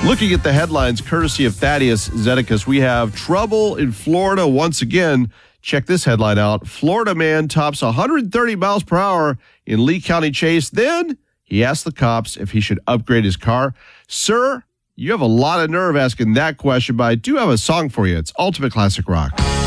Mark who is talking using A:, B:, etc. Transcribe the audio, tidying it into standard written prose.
A: Looking at the headlines, courtesy of Thaddeus Zedekias, we have trouble in Florida once again. Check this headline out. Florida man tops 130 miles per hour in Lee County chase. Then he asked the cops if he should upgrade his car. Sir, you have a lot of nerve asking that question, but I do have a song for you. It's Ultimate Classic Rock.